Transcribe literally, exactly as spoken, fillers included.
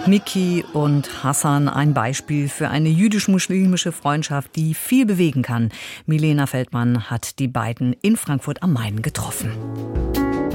Niki und Hassan, ein Beispiel für eine jüdisch-muslimische Freundschaft, die viel bewegen kann. Milena Feldmann hat die beiden in Frankfurt am Main getroffen.